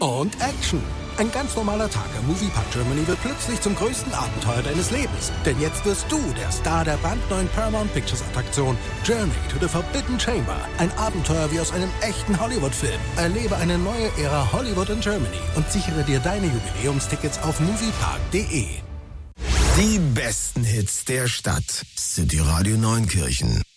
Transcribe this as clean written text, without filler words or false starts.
und Action. Ein ganz normaler Tag im Moviepark Germany wird plötzlich zum größten Abenteuer deines Lebens. Denn jetzt wirst du der Star der brandneuen Paramount Pictures Attraktion Journey to the Forbidden Chamber. Ein Abenteuer wie aus einem echten Hollywood-Film. Erlebe eine neue Ära Hollywood in Germany und sichere dir deine Jubiläumstickets auf moviepark.de. Die besten Hits der Stadt. City Radio Neunkirchen.